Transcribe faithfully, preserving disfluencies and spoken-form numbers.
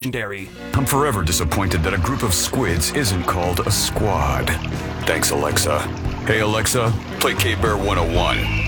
legendary. I'm forever disappointed that a group of squids isn't called a squad. Thanks, Alexa. Hey, Alexa, play K-Bear one oh one.